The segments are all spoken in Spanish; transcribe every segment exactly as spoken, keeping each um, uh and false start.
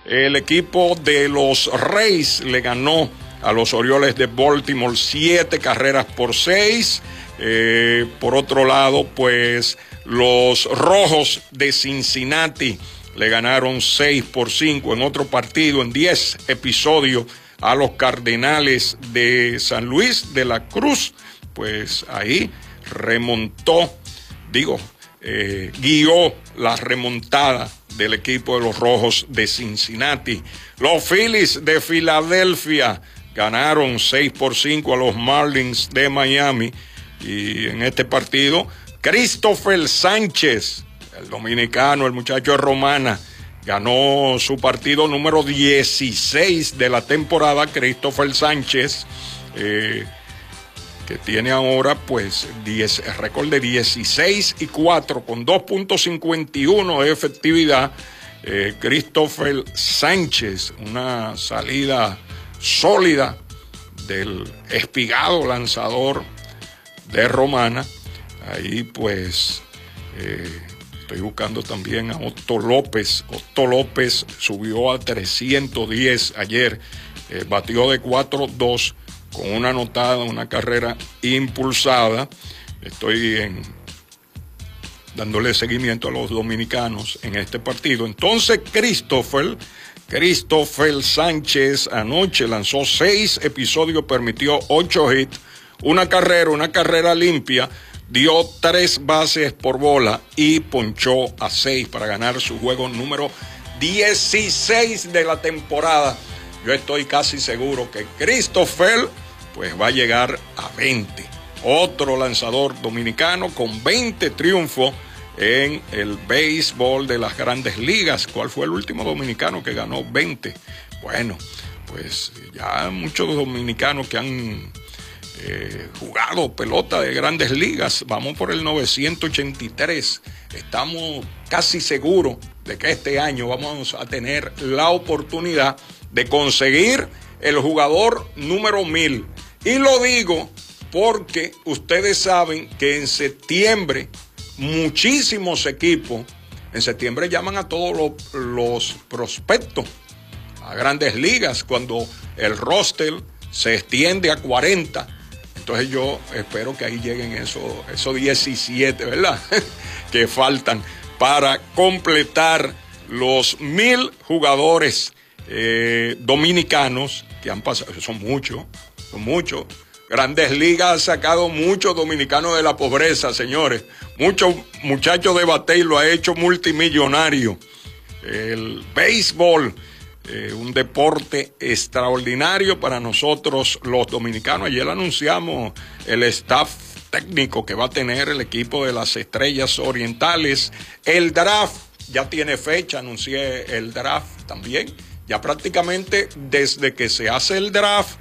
El equipo de los Rays le ganó a los Orioles de Baltimore siete carreras por seis. Eh, por otro lado, pues los Rojos de Cincinnati le ganaron seis por cinco en otro partido, en diez episodios, a los Cardenales de San Luis de la Cruz. Pues ahí remontó, digo, eh, guió la remontada del equipo de los Rojos de Cincinnati. Los Phillies de Filadelfia ganaron seis por cinco a los Marlins de Miami. Y en este partido, Christopher Sánchez, el dominicano, el muchacho de Romana, ganó su partido número dieciséis de la temporada. Christopher Sánchez, eh, que tiene ahora pues diez, el récord de dieciséis y cuatro con dos punto cincuenta y uno de efectividad. eh, Christopher Sánchez, una salida sólida del espigado lanzador de Romana. Ahí pues eh, estoy buscando también a Otto López. Otto López subió a trescientos diez ayer, eh, batió de cuatro dos con una anotada, una carrera impulsada. Estoy en, dándole seguimiento a los dominicanos en este partido. Entonces Christopher, Christopher Sánchez anoche lanzó seis episodios, permitió ocho hits, una carrera, una carrera limpia, dio tres bases por bola y ponchó a seis para ganar su juego número dieciséis de la temporada. Yo estoy casi seguro que Christopher pues va a llegar a veinte. Otro lanzador dominicano con veinte triunfos en el béisbol de las Grandes Ligas. ¿Cuál fue el último dominicano que ganó veinte? Bueno, pues ya muchos dominicanos que han eh, jugado pelota de Grandes Ligas. Vamos por el novecientos ochenta y tres. Estamos casi seguros de que este año vamos a tener la oportunidad de conseguir el jugador número mil. Y lo digo porque ustedes saben que en septiembre muchísimos equipos en septiembre llaman a todos los, los prospectos a Grandes Ligas cuando el roster se extiende a cuarenta. Entonces yo espero que ahí lleguen esos, esos diecisiete, ¿verdad? que faltan para completar los mil jugadores eh, dominicanos que han pasado. Son muchos, son muchos. Grandes Ligas ha sacado muchos dominicanos de la pobreza, señores. Muchos muchachos de batey lo ha hecho multimillonario. El béisbol, eh, un deporte extraordinario para nosotros los dominicanos. Ayer anunciamos el staff técnico que va a tener el equipo de las Estrellas Orientales. El draft ya tiene fecha, anuncié el draft también. Ya prácticamente desde que se hace el draft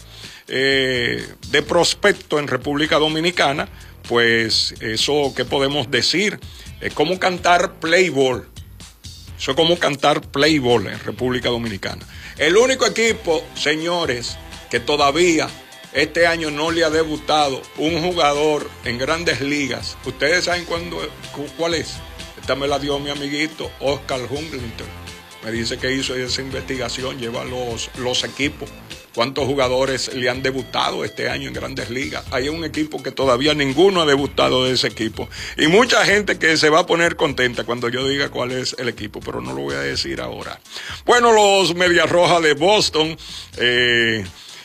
Eh, de prospecto en República Dominicana, pues eso que podemos decir es como cantar play ball. Eso es como cantar play ball en República Dominicana. El único equipo, señores, que todavía este año no le ha debutado un jugador en Grandes Ligas. ¿Ustedes saben cuándo, cuál es? Esta me la dio mi amiguito Oscar Hunglington. Me dice que hizo esa investigación, lleva los, los equipos. ¿Cuántos jugadores le han debutado este año en Grandes Ligas? Hay un equipo que todavía ninguno ha debutado de ese equipo. Y mucha gente que se va a poner contenta cuando yo diga cuál es el equipo, pero no lo voy a decir ahora. Bueno, los Medias Rojas de Boston, eh,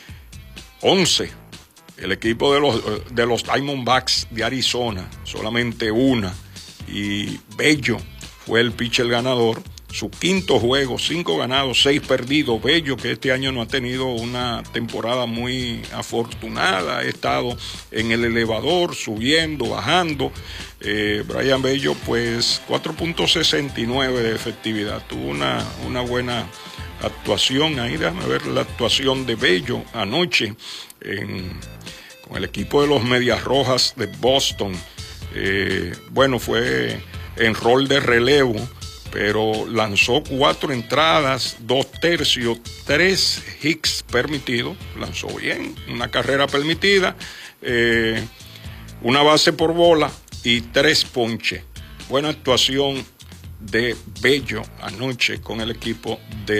once. El equipo de los, de los Diamondbacks de Arizona, solamente una. Y Bello fue el pitcher ganador. Su quinto juego, cinco ganados, seis perdidos. Bello, que este año no ha tenido una temporada muy afortunada, ha estado en el elevador, subiendo, bajando. Eh, Brian Bello, pues cuatro punto sesenta y nueve de efectividad. Tuvo una, una buena actuación ahí. Déjame ver la actuación de Bello anoche en, con el equipo de los Medias Rojas de Boston. Eh, bueno, fue en rol de relevo, pero lanzó cuatro entradas, dos tercios, tres hits permitidos, lanzó bien, una carrera permitida, eh, una base por bola y tres ponches. Buena actuación de Bello anoche con el equipo de